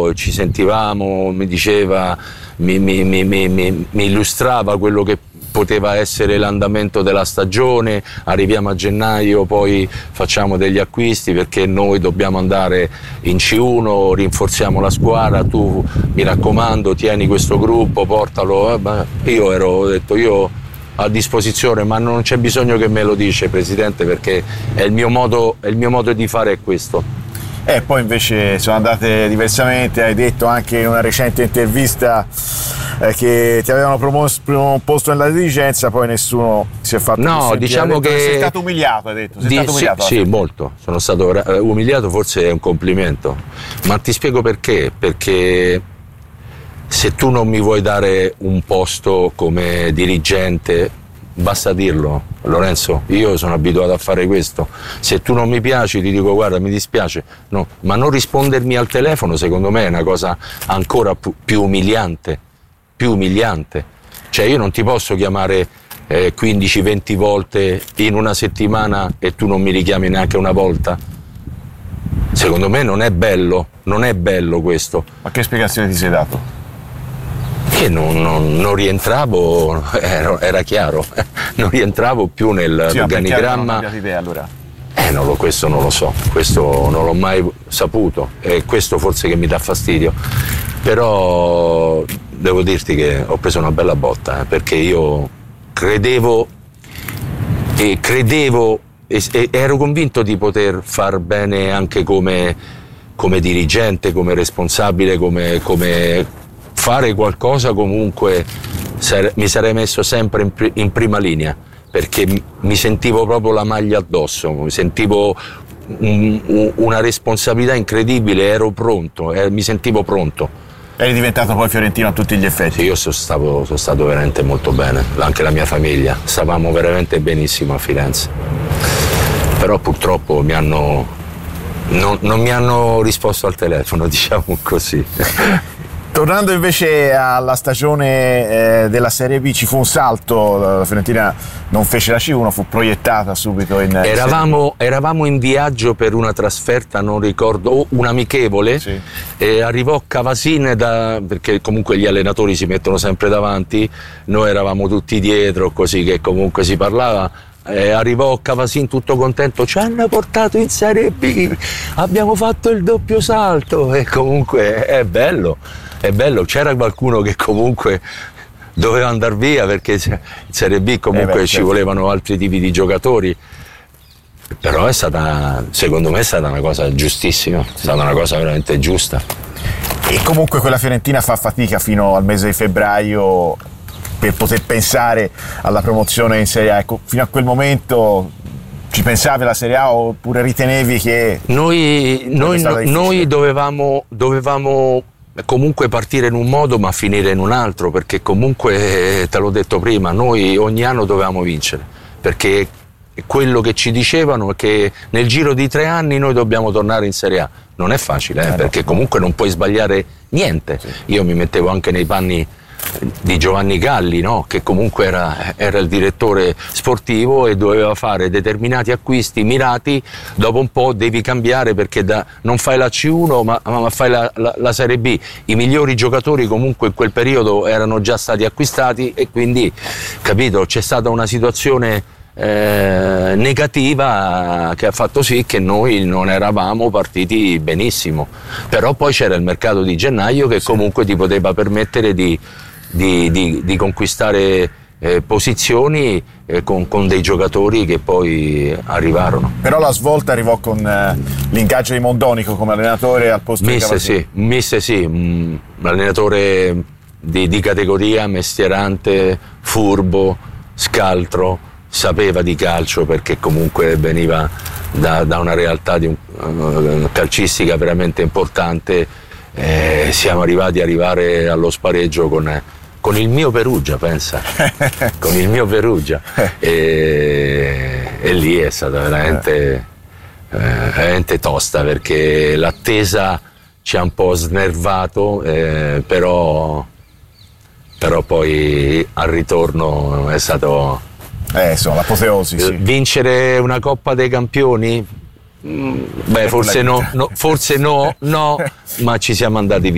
io, ci sentivamo, mi diceva, mi illustrava quello che poteva essere l'andamento della stagione. Arriviamo a gennaio, poi facciamo degli acquisti perché noi dobbiamo andare in C1, rinforziamo la squadra, tu mi raccomando tieni questo gruppo, portalo. Ho detto io a disposizione, ma non c'è bisogno che me lo dice, Presidente, perché è il mio modo di fare è questo. Poi invece sono andate diversamente. Hai detto anche in una recente intervista che ti avevano proposto nella dirigenza, poi nessuno si è fatto. No, diciamo che sei stato umiliato, hai detto. Sei stato umiliato, sì, molto. Sono stato umiliato, forse è un complimento, ma ti spiego perché. Perché se tu non mi vuoi dare un posto come dirigente, basta dirlo, Lorenzo, io sono abituato a fare questo. Se tu non mi piaci ti dico guarda, mi dispiace, no, ma non rispondermi al telefono secondo me è una cosa ancora più umiliante. Cioè io non ti posso chiamare 15-20 volte in una settimana e tu non mi richiami neanche una volta. Secondo me non è bello questo. Ma che spiegazione ti sei dato? Che non rientravo, era chiaro, non rientravo più nell'organigramma. Non idea, allora? Questo non lo so, questo non l'ho mai saputo, e questo forse che mi dà fastidio. Però devo dirti che ho preso una bella botta, perché io credevo e ero convinto di poter far bene anche come dirigente, come responsabile, come fare qualcosa. Comunque mi sarei messo sempre in prima linea, perché mi sentivo proprio la maglia addosso, mi sentivo una responsabilità incredibile, ero pronto, mi sentivo pronto. Eri diventato poi fiorentino a tutti gli effetti. Sì, io sono stato veramente molto bene, anche la mia famiglia, stavamo veramente benissimo a Firenze, però purtroppo non mi hanno risposto al telefono, diciamo così. Tornando invece alla stagione della Serie B, ci fu un salto, la Fiorentina non fece la C1, fu proiettata subito in eravamo in viaggio per una trasferta, non ricordo, un amichevole, sì. Arrivò Cavasin, perché comunque gli allenatori si mettono sempre davanti, noi eravamo tutti dietro, così che comunque si parlava. Arrivò Cavasin tutto contento, ci hanno portato in Serie B, abbiamo fatto il doppio salto, e comunque è bello, c'era qualcuno che comunque doveva andare via perché in Serie B comunque ci volevano altri tipi di giocatori, però secondo me è stata una cosa giustissima, è stata una cosa veramente giusta. E comunque quella Fiorentina fa fatica fino al mese di febbraio per poter pensare alla promozione in Serie A. Ecco, fino a quel momento ci pensavi alla Serie A oppure ritenevi che noi dovevamo comunque partire in un modo ma finire in un altro, perché comunque, te l'ho detto prima, noi ogni anno dovevamo vincere, perché quello che ci dicevano è che nel giro di 3 anni noi dobbiamo tornare in Serie A. Non è facile, perché comunque non puoi sbagliare niente. Sì. Io mi mettevo anche nei panni di Giovanni Galli, no? Che comunque era il direttore sportivo e doveva fare determinati acquisti mirati. Dopo un po' devi cambiare, perché non fai la C1 ma fai la Serie B. I migliori giocatori comunque in quel periodo erano già stati acquistati, e quindi, capito, c'è stata una situazione negativa che ha fatto sì che noi non eravamo partiti benissimo. Però poi c'era il mercato di gennaio che comunque ti poteva permettere di conquistare posizioni con dei giocatori che poi arrivarono. Però la svolta arrivò con l'ingaggio di Mondonico come allenatore al posto di Cavasin. Mister sì, un allenatore di categoria, mestierante, furbo, scaltro, sapeva di calcio, perché comunque veniva da una realtà calcistica veramente importante. Siamo arrivare allo spareggio con il mio Perugia, pensa, con il mio Perugia, e lì è stata veramente tosta, perché l'attesa ci ha un po' snervato, però poi al ritorno è stato l'apoteosi, sì. Vincere una Coppa dei Campioni? Forse no, ma ci siamo andati via.